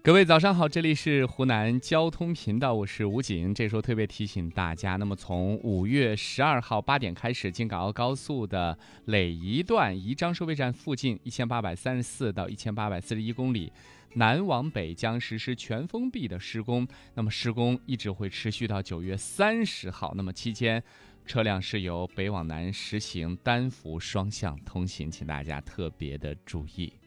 各位早上好，这里是湖南交通频道，我是武警。这时候特别提醒大家，那么从5月12号8点开始，京港澳高速的耒宜段宜章收费站附近1834到1841公里，南往北将实施全封闭的施工。那么施工一直会持续到9月30号。那么期间，车辆是由北往南实行单幅双向通行，请大家特别的注意。